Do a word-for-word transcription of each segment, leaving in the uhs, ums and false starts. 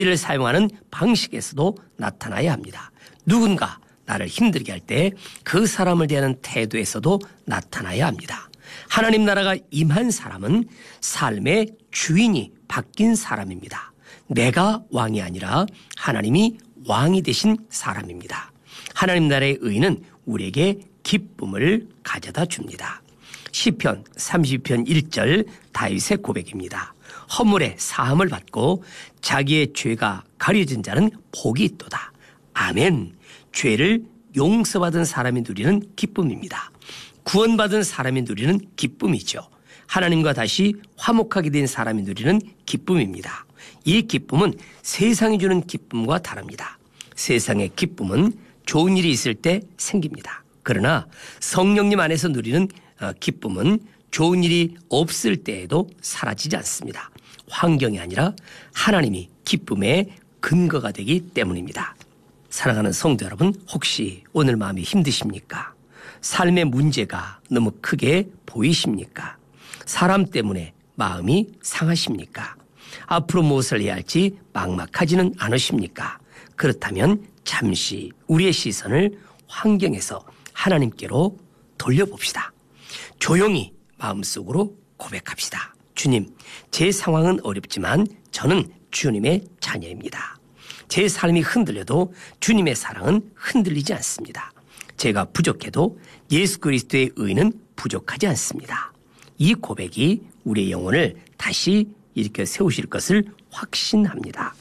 이를 사용하는 방식에서도 나타나야 합니다. 누군가 나를 힘들게 할 때 그 사람을 대하는 태도에서도 나타나야 합니다. 하나님 나라가 임한 사람은 삶의 주인이 바뀐 사람입니다. 내가 왕이 아니라 하나님이 왕이 되신 사람입니다. 하나님 나라의 의는 우리에게 기쁨을 가져다 줍니다. 시편 삼십 편 일 절 다윗의 고백입니다. 허물의 사함을 받고 자기의 죄가 가려진 자는 복이 있도다. 아멘. 죄를 용서받은 사람이 누리는 기쁨입니다. 구원받은 사람이 누리는 기쁨이죠. 하나님과 다시 화목하게 된 사람이 누리는 기쁨입니다. 이 기쁨은 세상이 주는 기쁨과 다릅니다. 세상의 기쁨은 좋은 일이 있을 때 생깁니다. 그러나 성령님 안에서 누리는 기쁨은 좋은 일이 없을 때에도 사라지지 않습니다. 환경이 아니라 하나님이 기쁨의 근거가 되기 때문입니다. 사랑하는 성도 여러분, 혹시 오늘 마음이 힘드십니까? 삶의 문제가 너무 크게 보이십니까? 사람 때문에 마음이 상하십니까? 앞으로 무엇을 해야 할지 막막하지는 않으십니까? 그렇다면 잠시 우리의 시선을 환경에서 하나님께로 돌려봅시다. 조용히 마음속으로 고백합시다. 주님, 제 상황은 어렵지만 저는 주님의 자녀입니다. 제 삶이 흔들려도 주님의 사랑은 흔들리지 않습니다. 제가 부족해도 예수 그리스도의 의는 부족하지 않습니다. 이 고백이 우리의 영혼을 다시 일으켜 세우실 것을 확신합니다.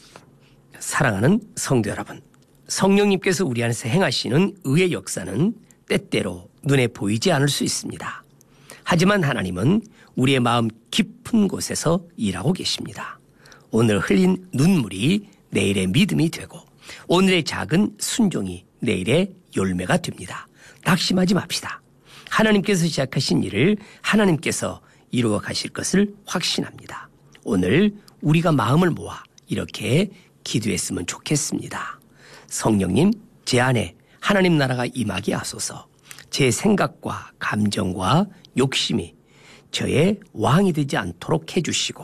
사랑하는 성도 여러분, 성령님께서 우리 안에서 행하시는 의의 역사는 때때로 눈에 보이지 않을 수 있습니다. 하지만 하나님은 우리의 마음 깊은 곳에서 일하고 계십니다. 오늘 흘린 눈물이 내일의 믿음이 되고 오늘의 작은 순종이 내일의 열매가 됩니다. 낙심하지 맙시다. 하나님께서 시작하신 일을 하나님께서 이루어 가실 것을 확신합니다. 오늘 우리가 마음을 모아 이렇게 기도했으면 좋겠습니다. 성령님, 제 안에 하나님 나라가 임하게 하소서. 제 생각과 감정과 욕심이 저의 왕이 되지 않도록 해주시고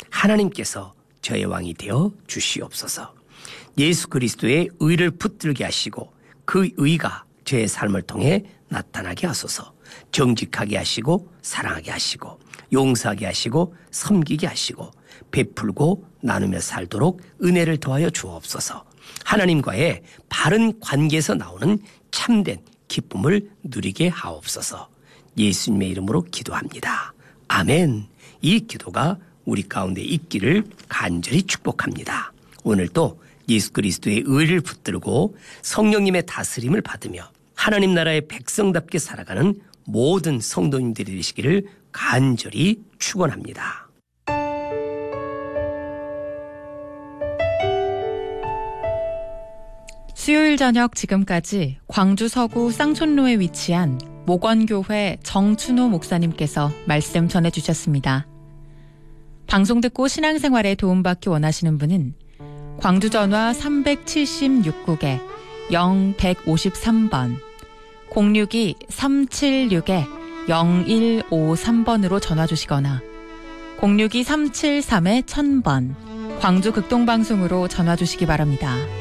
하나님께서 저의 왕이 되어 주시옵소서. 예수 그리스도의 의를 붙들게 하시고 그 의가 저의 삶을 통해 나타나게 하소서. 정직하게 하시고 사랑하게 하시고 용서하게 하시고 섬기게 하시고 베풀고 나누며 살도록 은혜를 더하여 주옵소서. 하나님과의 바른 관계에서 나오는 참된 기쁨을 누리게 하옵소서. 예수님의 이름으로 기도합니다. 아멘. 이 기도가 우리 가운데 있기를 간절히 축복합니다. 오늘도 예수 그리스도의 의를 붙들고 성령님의 다스림을 받으며 하나님 나라의 백성답게 살아가는 모든 성도님들이 되시기를 간절히 축원합니다. 수요일 저녁 지금까지 광주 서구 쌍촌로에 위치한 목원교회 정춘호 목사님께서 말씀 전해주셨습니다. 방송 듣고 신앙생활에 도움받기 원하시는 분은 광주 전화 삼칠육 국에 영 백오십삼 번 공육이 삼칠육 영일오삼 번으로 전화 주시거나 공육이 삼칠삼 천 번 광주 극동방송으로 전화 주시기 바랍니다.